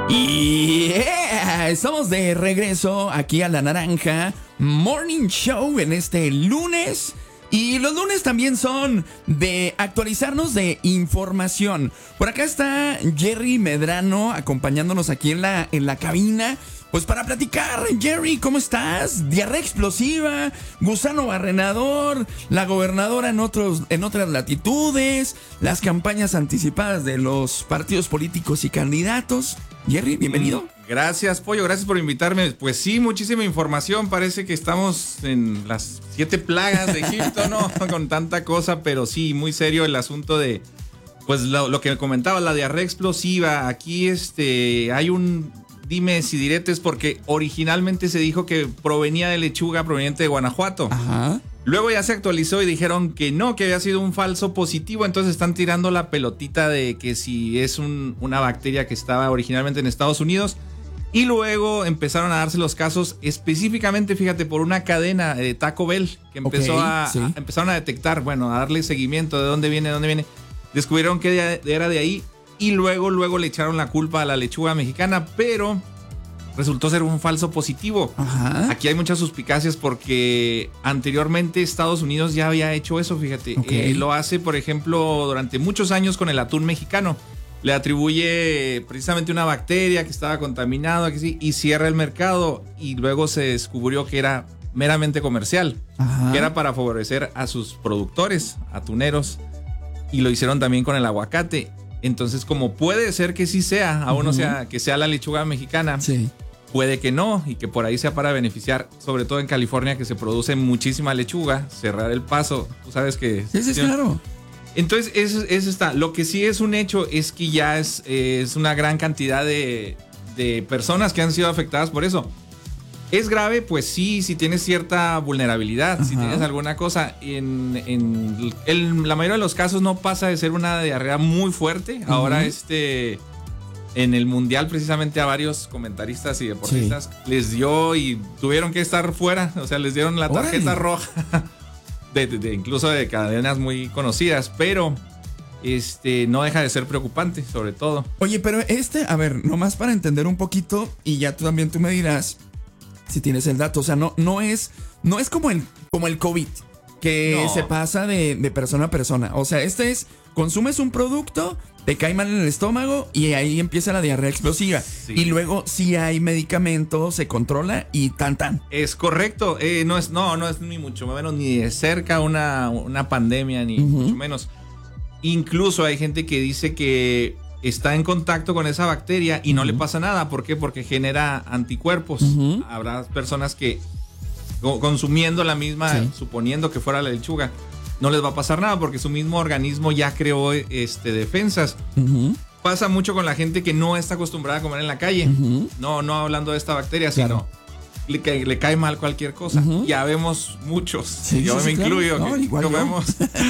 Estamos de regreso aquí a La Naranja Morning Show en este lunes. Y los lunes también son de actualizarnos de información. Por acá está Jerry Medrano acompañándonos aquí en la cabina. Pues para platicar, Jerry, ¿cómo estás? Diarrea explosiva, gusano barrenador, la gobernadora en otras latitudes, las campañas anticipadas de los partidos políticos y candidatos. Jerry, bienvenido. Gracias, Pollo, gracias por invitarme. Pues sí, muchísima información. Parece que estamos en las 7 plagas de Egipto, ¿no? Con tanta cosa, pero sí, muy serio el asunto de, pues lo que comentaba, la diarrea explosiva. Aquí hay un dimes y diretes porque originalmente se dijo que provenía de lechuga proveniente de Guanajuato. Ajá. Luego ya se actualizó y dijeron que no, que había sido un falso positivo. Entonces están tirando la pelotita de que si es una bacteria que estaba originalmente en Estados Unidos. Y luego empezaron a darse los casos específicamente, fíjate, por una cadena de Taco Bell que empezaron a detectar, bueno, a darle seguimiento de dónde viene. Descubrieron que era de ahí y luego le echaron la culpa a la lechuga mexicana, pero resultó ser un falso positivo. Ajá. Aquí hay muchas suspicacias porque anteriormente Estados Unidos ya había hecho eso, fíjate. Okay. Lo hace, por ejemplo, durante muchos años con el atún mexicano. Le atribuye precisamente una bacteria que estaba contaminada y cierra el mercado y luego se descubrió que era meramente comercial. Ajá. Que era para favorecer a sus productores, atuneros, y lo hicieron también con el aguacate. Entonces, como puede ser que sí sea, aún no sea que sea la lechuga mexicana, sí, puede que no, y que por ahí sea para beneficiar, sobre todo en California, que se produce muchísima lechuga, cerrar el paso. Tú sabes que... Sí, claro. Entonces, eso está. Lo que sí es un hecho es que ya es una gran cantidad de personas que han sido afectadas por eso. ¿Es grave? Pues sí, si tienes cierta vulnerabilidad, si tienes alguna cosa. En la mayoría de los casos no pasa de ser una diarrea muy fuerte. Ahora en el Mundial precisamente a varios comentaristas y deportistas les dio y tuvieron que estar fuera. O sea, les dieron la tarjeta roja. Incluso de cadenas muy conocidas, pero no deja de ser preocupante, sobre todo. Oye, pero a ver, nomás para entender un poquito, y ya tú me dirás si tienes el dato. O sea, no es como el COVID, que se pasa de persona a persona. O sea, consumes un producto, te cae mal en el estómago y ahí empieza la diarrea explosiva. Sí. Y luego si hay medicamento, se controla y tan. Es correcto. No es ni mucho menos ni de cerca una pandemia, ni mucho menos. Incluso hay gente que dice que está en contacto con esa bacteria y no le pasa nada. ¿Por qué? Porque genera anticuerpos. Habrá personas que consumiendo la misma, suponiendo que fuera la lechuga, no les va a pasar nada porque su mismo organismo ya creó defensas. Pasa mucho con la gente que no está acostumbrada a comer en la calle. No hablando de esta bacteria, sino le cae mal cualquier cosa. Ya vemos muchos, yo me incluyo, claro. que comemos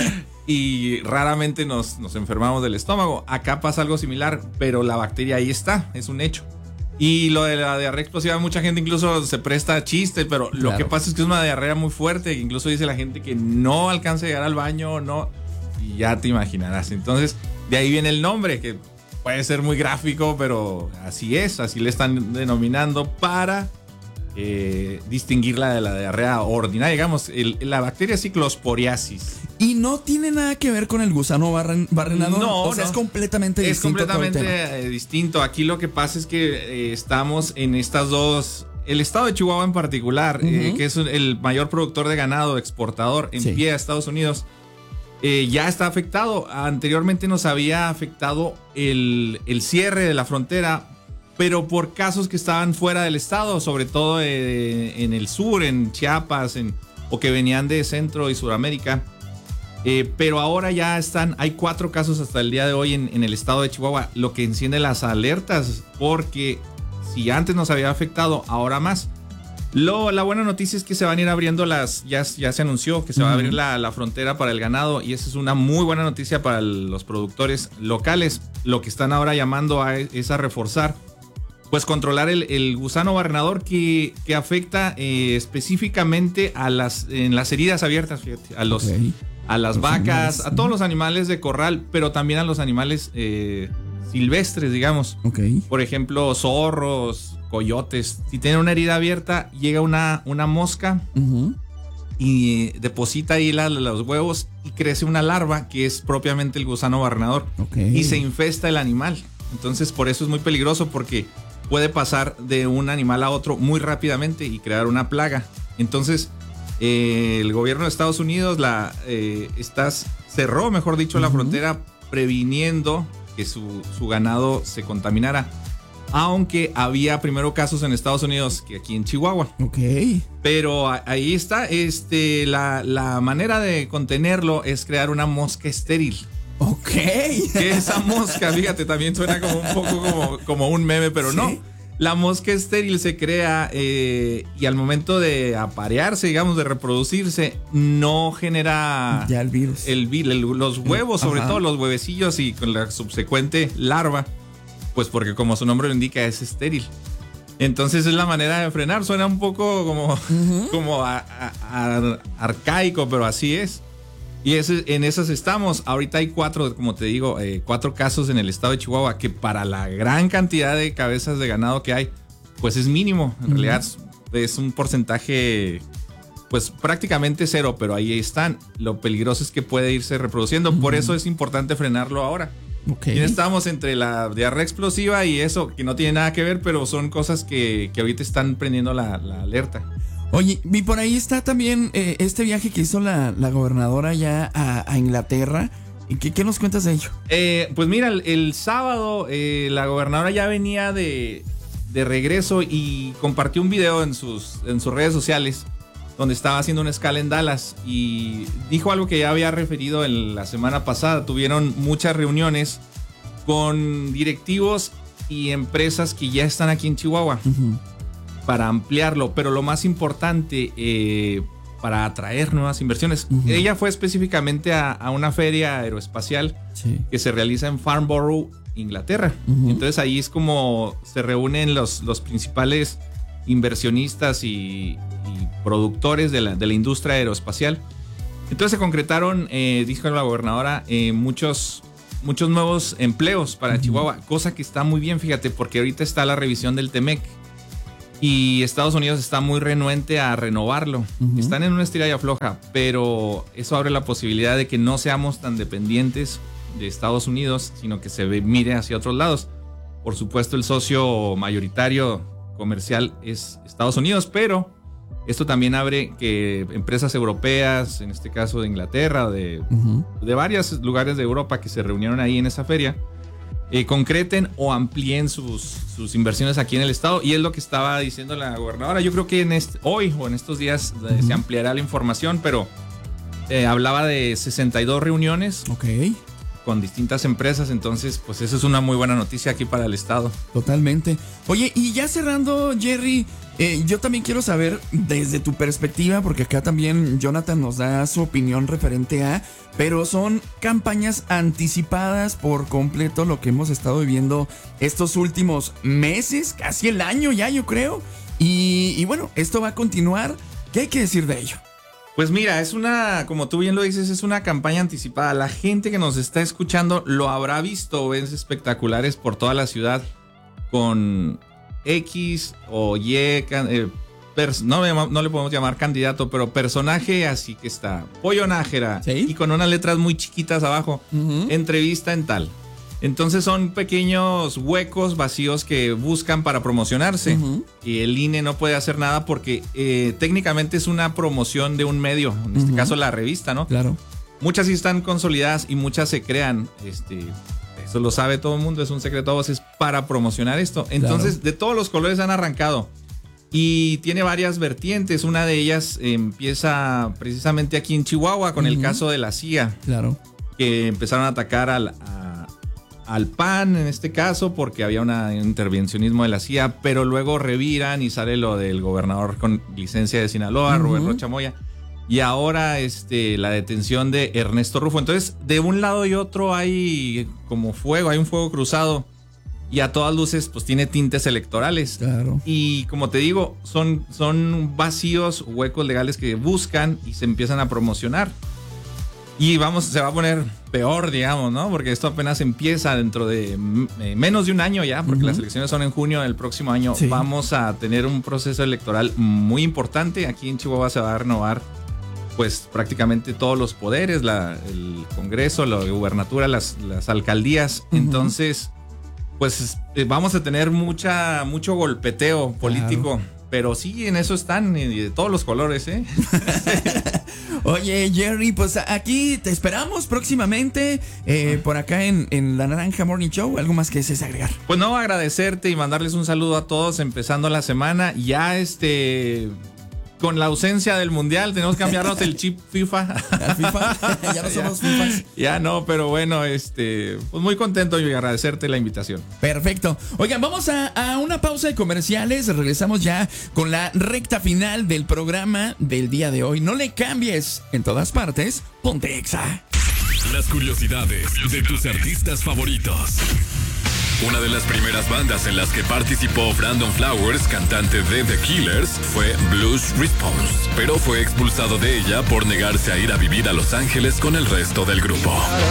y raramente nos enfermamos del estómago. Acá pasa algo similar, pero la bacteria ahí está, es un hecho. Y lo de la diarrea explosiva, mucha gente incluso se presta a chiste, pero lo que pasa es que es una diarrea muy fuerte. Incluso dice la gente que no alcanza a llegar al baño, y ya te imaginarás. Entonces, de ahí viene el nombre, que puede ser muy gráfico, pero así le están denominando para distinguirla de la diarrea ordinaria. Digamos, la bacteria ciclosporiasis. Y no tiene nada que ver con el gusano barrenador. No, es completamente distinto. Es completamente distinto. Aquí lo que pasa es que estamos en estas dos. El estado de Chihuahua en particular, que es el mayor productor de ganado exportador en pie a Estados Unidos, ya está afectado. Anteriormente nos había afectado el cierre de la frontera, pero por casos que estaban fuera del estado, sobre todo en el sur, en Chiapas, o que venían de Centro y Sudamérica. Pero ahora ya hay 4 casos hasta el día de hoy en el estado de Chihuahua, lo que enciende las alertas, porque si antes nos había afectado, ahora más. La buena noticia es que se van a ir abriendo ya se anunció que se va a abrir la frontera para el ganado, y esa es una muy buena noticia para los productores locales. Lo que están ahora llamando es a reforzar, pues controlar el gusano barrenador que afecta específicamente en las heridas abiertas, fíjate, a las vacas, a todos los animales de corral, pero también a los animales silvestres, digamos. Ok. Por ejemplo, zorros, coyotes. Si tienen una herida abierta, llega una mosca y deposita ahí los huevos y crece una larva que es propiamente el gusano barrenador. Okay. Y se infesta el animal. Entonces, por eso es muy peligroso, porque puede pasar de un animal a otro muy rápidamente y crear una plaga. Entonces, el gobierno de Estados Unidos cerró, mejor dicho, la frontera, previniendo que su ganado se contaminara. Aunque había primero casos en Estados Unidos que aquí en Chihuahua. Ok. Pero ahí está. La manera de contenerlo es crear una mosca estéril. Ok. Que esa mosca, fíjate, también suena como un poco como un meme, pero ¿sí? No. La mosca estéril se crea y al momento de aparearse, digamos, de reproducirse, no genera ya el virus. Los huevos, sobre todo los huevecillos y con la subsecuente larva. Pues porque como su nombre lo indica, es estéril. Entonces es la manera de frenar. Suena un poco como arcaico, pero así es. Y en esas estamos. Ahorita hay 4, como te digo, 4 casos en el estado de Chihuahua, que para la gran cantidad de cabezas de ganado que hay, pues es mínimo. En realidad es un porcentaje, pues prácticamente 0, pero ahí están. Lo peligroso es que puede irse reproduciendo. Por eso es importante frenarlo ahora. Okay. Y estamos entre la diarrea explosiva y eso, que no tiene nada que ver, pero son cosas que ahorita están prendiendo la alerta. Oye, y por ahí está también este viaje que hizo la gobernadora ya a Inglaterra. ¿Qué nos cuentas de ello? Pues mira, el sábado la gobernadora ya venía de regreso y compartió un video en sus redes sociales donde estaba haciendo una escala en Dallas y dijo algo que ya había referido en la semana pasada. Tuvieron muchas reuniones con directivos y empresas que ya están aquí en Chihuahua para ampliarlo, pero lo más importante, para atraer nuevas inversiones. Ella fue específicamente a una feria aeroespacial que se realiza en Farnborough, Inglaterra. Entonces ahí es como se reúnen los principales inversionistas y productores de la industria aeroespacial. Entonces se concretaron, dijo la gobernadora, muchos nuevos empleos para Chihuahua, cosa que está muy bien, fíjate, porque ahorita está la revisión del TEMEC y Estados Unidos está muy renuente a renovarlo. Están en una estira y afloja, pero eso abre la posibilidad de que no seamos tan dependientes de Estados Unidos, sino que se mire hacia otros lados. Por supuesto, el socio mayoritario comercial es Estados Unidos, pero esto también abre que empresas europeas, en este caso de Inglaterra, de varios lugares de Europa que se reunieron ahí en esa feria, concreten o amplíen sus inversiones aquí en el estado. Y es lo que estaba diciendo la gobernadora. Yo creo que hoy o en estos días se ampliará la información, pero hablaba de 62 reuniones. Ok. Con distintas empresas, entonces pues eso es una muy buena noticia aquí para el estado. Totalmente. Oye, y ya cerrando, Jerry, yo también quiero saber desde tu perspectiva, porque acá también Jonathan nos da su opinión referente a, pero son campañas anticipadas por completo lo que hemos estado viviendo estos últimos meses, casi el año ya, yo creo. Y bueno, esto va a continuar. ¿Qué hay que decir de ello? Pues mira, como tú bien lo dices, es una campaña anticipada. La gente que nos está escuchando lo habrá visto, ves espectaculares por toda la ciudad con X o Y, no le podemos llamar candidato, pero personaje así que está, Pollo Nájera, ¿sí? Y con unas letras muy chiquitas abajo, entrevista en tal. Entonces son pequeños huecos vacíos que buscan para promocionarse. Y el INE no puede hacer nada porque técnicamente es una promoción de un medio, en este caso la revista, ¿no? Claro. Muchas sí están consolidadas y muchas se crean. Eso lo sabe todo el mundo, es un secreto a voces para promocionar esto. Entonces, de todos los colores han arrancado. Y tiene varias vertientes. Una de ellas empieza precisamente aquí en Chihuahua con el caso de la CIA. Claro. Que empezaron a atacar al PAN en este caso porque había un intervencionismo de la CIA, pero luego reviran y sale lo del gobernador con licencia de Sinaloa, Rubén Rocha Moya, y ahora la detención de Ernesto Rufo. Entonces, de un lado y otro hay como fuego, hay un fuego cruzado y a todas luces pues tiene tintes electorales. Claro. Y como te digo, son vacíos, huecos legales que buscan y se empiezan a promocionar. Y se va a poner peor, digamos, ¿no? Porque esto apenas empieza dentro de menos de un año ya, porque las elecciones son en junio del próximo año. Sí. Vamos a tener un proceso electoral muy importante. Aquí en Chihuahua se va a renovar pues prácticamente todos los poderes, el Congreso, la gubernatura, las alcaldías. Entonces, pues vamos a tener mucho golpeteo político. Claro. Pero sí, en eso están, y de todos los colores, ¿eh? Oye, Jerry, pues aquí te esperamos próximamente por acá en La Naranja Morning Show. ¿Algo más que desees agregar? Pues no, agradecerte y mandarles un saludo a todos empezando la semana. Ya con la ausencia del mundial, tenemos que cambiarnos el chip FIFA. ¿El FIFA? Ya no somos FIFAs. Ya no, pero bueno, pues muy contento y agradecerte la invitación. Perfecto. Oigan, vamos a una pausa de comerciales. Regresamos ya con la recta final del programa del día de hoy. No le cambies, en todas partes, ponte Exa. Las curiosidades de tus artistas favoritos. Una de las primeras bandas en las que participó Brandon Flowers, cantante de The Killers, fue Blues Response, pero fue expulsado de ella por negarse a ir a vivir a Los Ángeles con el resto del grupo.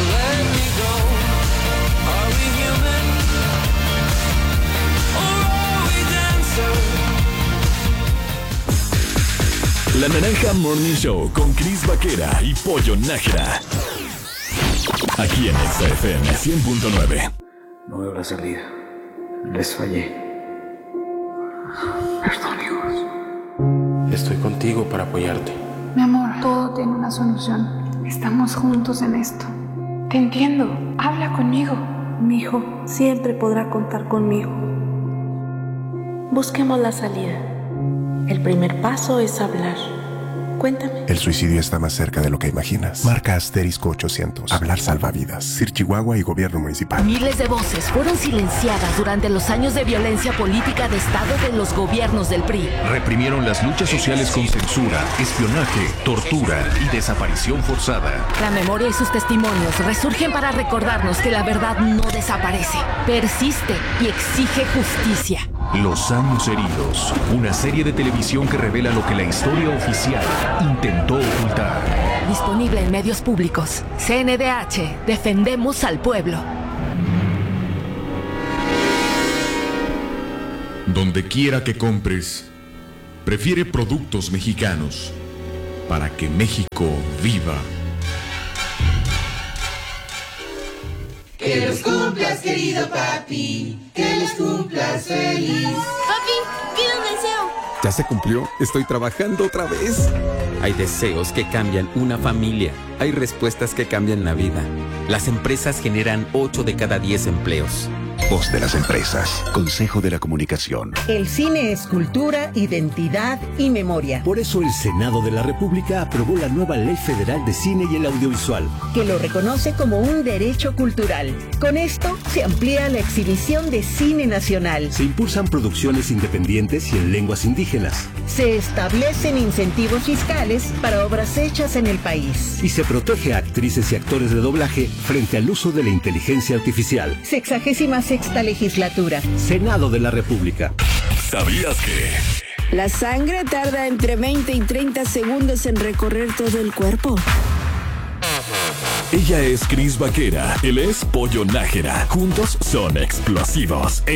La Naranja Morning Show con Chris Vaquera y Pollo Nájera. Aquí en XFM 100.9. No veo la salida. Les fallé. Perdón, hijos. Estoy contigo para apoyarte. Mi amor, todo tiene una solución. Estamos juntos en esto. Te entiendo. Habla conmigo. Mi hijo siempre podrá contar conmigo. Busquemos la salida. El primer paso es hablar. Cuéntame. El suicidio está más cerca de lo que imaginas. Marca *800. Hablar salva vidas. Sir Chihuahua y Gobierno Municipal. Miles de voces fueron silenciadas durante los años de violencia política de Estado de los gobiernos del PRI. Reprimieron las luchas sociales con censura, espionaje, tortura y desaparición forzada. La memoria y sus testimonios resurgen para recordarnos que la verdad no desaparece, persiste y exige justicia. Los años heridos, una serie de televisión que revela lo que la historia oficial intentó ocultar. Disponible en medios públicos. CNDH, defendemos al pueblo. Donde quiera que compres, prefiere productos mexicanos para que México viva. Que los cumplas, querido papi, que los cumplas feliz. Papi, pido un deseo. ¿Ya se cumplió? Estoy trabajando otra vez. Hay deseos que cambian una familia. Hay respuestas que cambian la vida. Las empresas generan 8 de cada 10 empleos. Voz de las empresas. Consejo de la Comunicación. El cine es cultura, identidad y memoria. Por eso el Senado de la República aprobó la nueva Ley Federal de Cine y el Audiovisual, que lo reconoce como un derecho cultural. Con esto se amplía la exhibición de cine nacional. Se impulsan producciones independientes y en lenguas indígenas. Se establecen incentivos fiscales para obras hechas en el país. Y se protege a actrices y actores de doblaje frente al uso de la inteligencia artificial. 66ª legislatura. Senado de la República. ¿Sabías que la sangre tarda entre 20 y 30 segundos en recorrer todo el cuerpo? Ella es Chris Vaquera, él es Pollo Nájera. Juntos son explosivos.